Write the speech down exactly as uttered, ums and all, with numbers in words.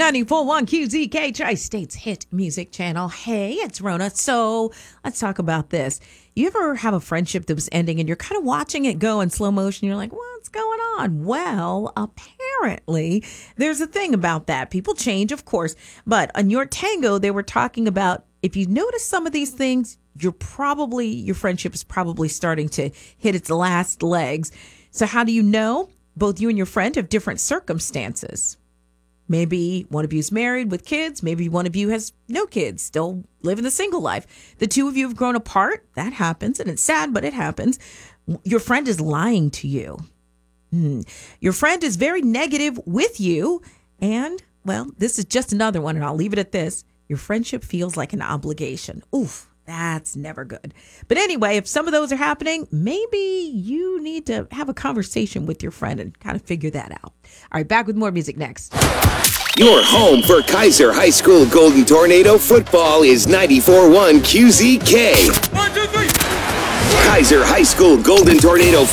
ninety-four point one Q Z K, Tri-State's hit music channel. Hey, it's Rona. So let's talk about this. You ever have a friendship that was ending and you're kind of watching it go in slow motion? You're like, what's going on? Well, apparently there's a thing about that. People change, of course. But on Your Tango, they were talking about if you notice some of these things, you're probably, your friendship is probably starting to hit its last legs. So how do you know? Both you and your friend have different circumstances. Maybe one of you is married with kids. Maybe one of you has no kids, still living the single life. The two of you have grown apart. That happens, and it's sad, but it happens. Your friend is lying to you. Hmm. Your friend is very negative with you. And, well, this is just another one, and I'll leave it at this. Your friendship feels like an obligation. Oof. That's never good. But anyway, if some of those are happening, maybe you need to have a conversation with your friend and kind of figure that out. All right, back with more music next. Your home for Kaiser High School Golden Tornado football is ninety-four point one Q Z K. One, two, three. Kaiser High School Golden Tornado